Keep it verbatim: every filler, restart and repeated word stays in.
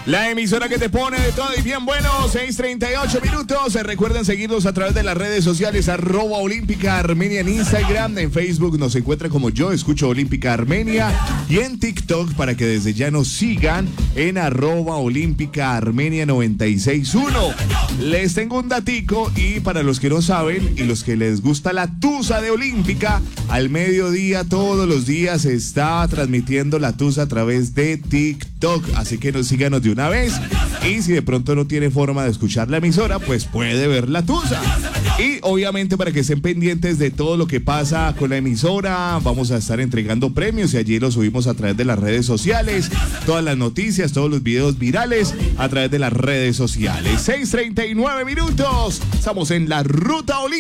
La emisora que te pone de todo y bien bueno, seis treinta y ocho minutos. Recuerden seguirnos a través de las redes sociales, arroba Olímpica Armenia en Instagram. En Facebook nos encuentran como Yo Escucho Olímpica Armenia. Y en TikTok para que desde ya nos sigan en arroba Olímpica Armenia noventa y seis uno. Les tengo un datico y para los que no saben y los que les gusta la tusa de Olímpica, al mediodía todos los días se está transmitiendo la tusa a través de TikTok. Así que nos síganos de una vez. Y si de pronto no tiene forma de escuchar la emisora, pues puede ver la tusa. Y obviamente para que estén pendientes de todo lo que pasa con la emisora, vamos a estar entregando premios y allí los subimos a través de las redes sociales. Todas las noticias, todos los videos virales a través de las redes sociales. seis treinta y nueve minutos. Estamos en la Ruta Olímpica.